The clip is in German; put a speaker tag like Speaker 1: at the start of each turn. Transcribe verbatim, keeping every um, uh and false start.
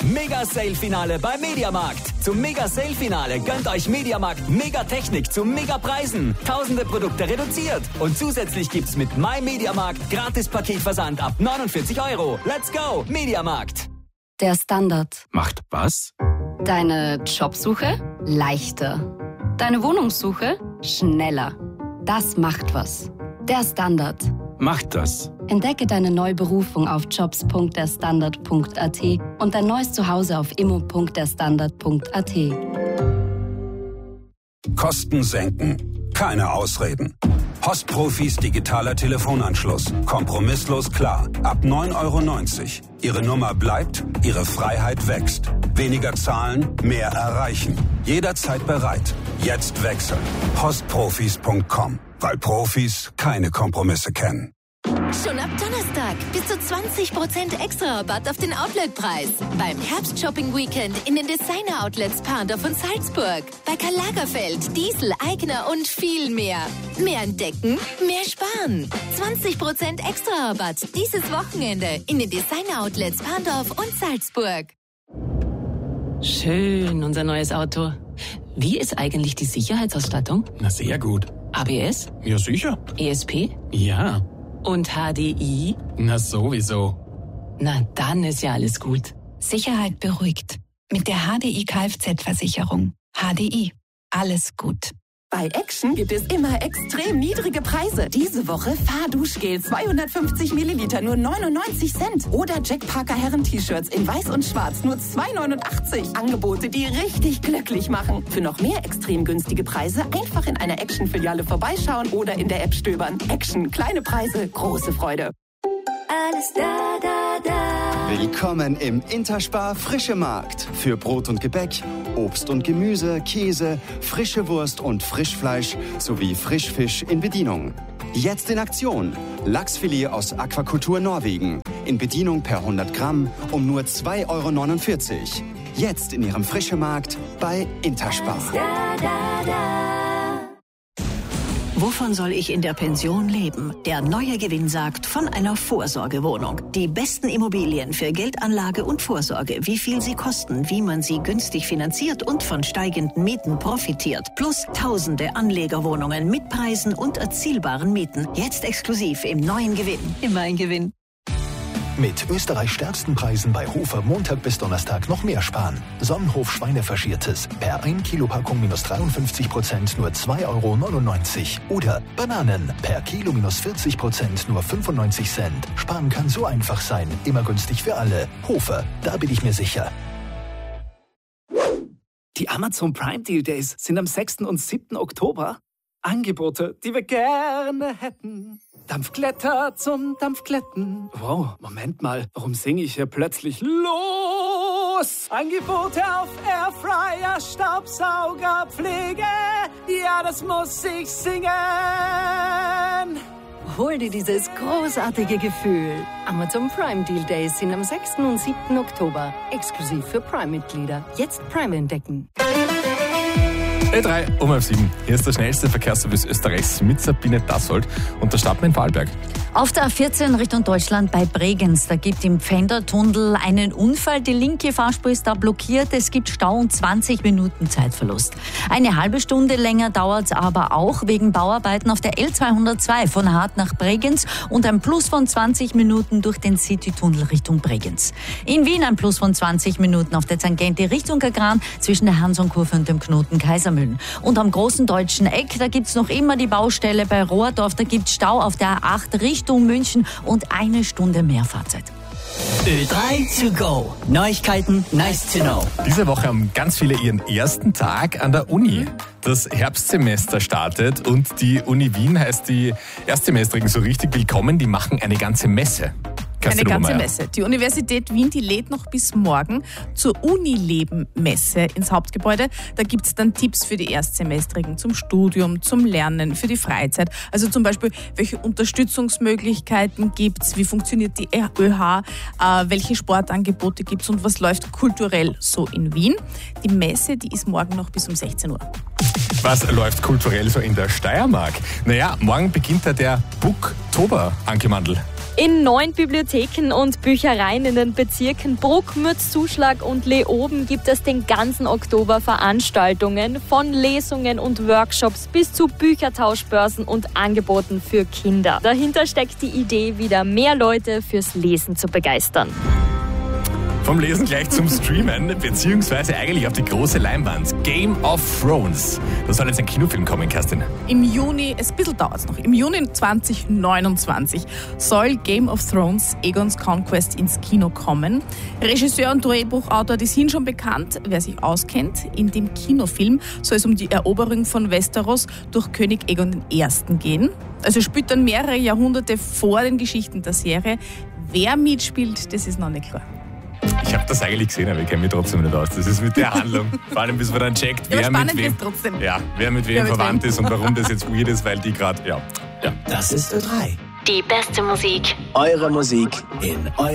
Speaker 1: Mega-Sale-Finale beim Mediamarkt. Zum Mega-Sale-Finale gönnt euch Mediamarkt Megatechnik zu Megapreisen. Tausende Produkte reduziert. Und zusätzlich gibt's mit My Mediamarkt Gratis-Paketversand ab neunundvierzig Euro. Let's go, Mediamarkt.
Speaker 2: Der Standard.
Speaker 3: Macht was?
Speaker 2: Deine Jobsuche? Leichter. Deine Wohnungssuche? Schneller. Das macht was. Der Standard.
Speaker 3: Macht das.
Speaker 2: Entdecke deine neue Berufung auf jobs punkt der standard punkt a t und dein neues Zuhause auf immo punkt der standard punkt a t.
Speaker 4: Kosten senken. Keine Ausreden. Postprofis digitaler Telefonanschluss. Kompromisslos klar. Ab neun Euro neunzig. Ihre Nummer bleibt, Ihre Freiheit wächst. Weniger zahlen, mehr erreichen. Jederzeit bereit. Jetzt wechseln. postprofis punkt com. Weil Profis keine Kompromisse kennen.
Speaker 5: Schon ab Donnerstag bis zu zwanzig Prozent extra Rabatt auf den Outletpreis. Beim Herbst-Shopping-Weekend in den Designer-Outlets Parndorf und Salzburg. Bei Karl Lagerfeld, Diesel, Aigner und viel mehr. Mehr entdecken, mehr sparen. zwanzig Prozent extra Rabatt dieses Wochenende in den Designer-Outlets Parndorf und Salzburg.
Speaker 6: Schön, unser neues Auto. Wie ist eigentlich die Sicherheitsausstattung?
Speaker 3: Na, sehr gut.
Speaker 6: A B S?
Speaker 3: Ja, sicher.
Speaker 6: E S P?
Speaker 3: Ja.
Speaker 6: Und H D I?
Speaker 3: Na, sowieso.
Speaker 6: Na, dann ist ja alles gut.
Speaker 7: Sicherheit beruhigt. Mit der H D I Kfz-Versicherung. H D I. Alles gut.
Speaker 8: Bei Action gibt es immer extrem niedrige Preise. Diese Woche Fahrduschgel zweihundertfünfzig Milliliter nur neunundneunzig Cent. Oder Jack Parker Herren-T-Shirts in weiß und schwarz nur zwei neunundachtzig. Angebote, die richtig glücklich machen. Für noch mehr extrem günstige Preise einfach in einer Action-Filiale vorbeischauen oder in der App stöbern. Action, kleine Preise, große Freude.
Speaker 5: Alles da, da, da.
Speaker 9: Willkommen im Interspar Frische Markt. Für Brot und Gebäck, Obst und Gemüse, Käse, frische Wurst und Frischfleisch sowie Frischfisch in Bedienung. Jetzt in Aktion. Lachsfilet aus Aquakultur Norwegen. In Bedienung per hundert Gramm um nur zwei Euro neunundvierzig. Jetzt in Ihrem Frische Markt bei Interspar.
Speaker 5: Da, da, da.
Speaker 10: Wovon soll ich in der Pension leben? Der neue Gewinn sagt von einer Vorsorgewohnung. Die besten Immobilien für Geldanlage und Vorsorge, wie viel sie kosten, wie man sie günstig finanziert und von steigenden Mieten profitiert. Plus tausende Anlegerwohnungen mit Preisen und erzielbaren Mieten. Jetzt exklusiv im neuen Gewinn. Immer ein Gewinn.
Speaker 11: Mit Österreichs stärksten Preisen bei Hofer Montag bis Donnerstag noch mehr sparen. Sonnenhof Schweinefaschiertes per ein Kilo Packung minus dreiundfünfzig Prozent nur zwei Euro neunundneunzig. Oder Bananen per Kilo minus vierzig Prozent nur fünfundneunzig Cent. Sparen kann so einfach sein. Immer günstig für alle. Hofer, da bin ich mir sicher.
Speaker 12: Die Amazon Prime Deal Days sind am sechsten und siebten Oktober. Angebote, die wir gerne hätten. Dampfglätter zum Dampfglätten. Wow, Moment mal, warum singe ich hier plötzlich los? Angebote auf Airfryer, Staubsauger, Pflege. Ja, das muss ich singen.
Speaker 2: Hol dir dieses großartige Gefühl. Amazon Prime Deal Days sind am sechsten und siebten Oktober. Exklusiv für Prime-Mitglieder. Jetzt Prime entdecken.
Speaker 3: L drei um halb sieben. Hier ist der schnellste Verkehrsservice Österreichs mit Sabine Dassold und der Stadtmann Vorarlberg.
Speaker 13: Auf der A vierzehn Richtung Deutschland bei Bregenz, da gibt im Pfändertunnel einen Unfall. Die linke Fahrspur ist da blockiert. Es gibt Stau und zwanzig Minuten Zeitverlust. Eine halbe Stunde länger dauert es aber auch wegen Bauarbeiten auf der L zweihundertzwei von Hart nach Bregenz und ein Plus von zwanzig Minuten durch den Citytunnel Richtung Bregenz. In Wien ein Plus von zwanzig Minuten auf der Tangente Richtung Agran zwischen der Hansonkurve und dem Knoten Kaisermühlen. Und am großen deutschen Eck, da gibt's noch immer die Baustelle bei Rohrdorf. Da gibt's Stau auf der A acht Richtung München und eine Stunde mehr Fahrzeit.
Speaker 1: Ö drei to go. Neuigkeiten, nice to know.
Speaker 3: Diese Woche haben ganz viele ihren ersten Tag an der Uni. Das Herbstsemester startet und die Uni Wien heißt die Erstsemestrigen so richtig willkommen. Die machen eine ganze Messe.
Speaker 14: Eine ganze Messe. Die Universität Wien, die lädt noch bis morgen zur Unileben-Messe ins Hauptgebäude. Da gibt es dann Tipps für die Erstsemestrigen zum Studium, zum Lernen, für die Freizeit. Also zum Beispiel, welche Unterstützungsmöglichkeiten gibt es, wie funktioniert die ÖH, äh, welche Sportangebote gibt es und was läuft kulturell so in Wien. Die Messe, die ist morgen noch bis um sechzehn Uhr.
Speaker 3: Was läuft kulturell so in der Steiermark? Naja, morgen beginnt da der Booktober, Anke Mandl.
Speaker 15: In neun Bibliotheken und Büchereien in den Bezirken Bruck, Mürz, Zuschlag und Leoben gibt es den ganzen Oktober Veranstaltungen, von Lesungen und Workshops bis zu Büchertauschbörsen und Angeboten für Kinder. Dahinter steckt die Idee, wieder mehr Leute fürs Lesen zu begeistern.
Speaker 3: Vom Lesen gleich zum Streamen, beziehungsweise eigentlich auf die große Leinwand. Game of Thrones. Da soll jetzt ein Kinofilm kommen, Kerstin.
Speaker 14: Im Juni, es ein bisschen dauert es noch, im Juni zwanzig neunundzwanzig soll Game of Thrones Aegon's Conquest ins Kino kommen. Regisseur und Drehbuchautor, die sind schon bekannt. Wer sich auskennt, in dem Kinofilm soll es um die Eroberung von Westeros durch König Aegon I. gehen. Also spielt dann mehrere Jahrhunderte vor den Geschichten der Serie. Wer mitspielt, das ist noch nicht klar.
Speaker 3: Ich habe das eigentlich gesehen, aber ich kenne mich trotzdem nicht aus. Das ist mit der Handlung. Vor allem, bis man dann checkt, wer
Speaker 14: ja,
Speaker 3: mit wem,
Speaker 14: trotzdem.
Speaker 3: Ja, wer mit wem wer mit verwandt wem. ist und warum das jetzt weird ist, weil die gerade, ja, ja.
Speaker 16: Das ist Ö drei.
Speaker 5: Die beste Musik.
Speaker 16: Eure Musik in eurem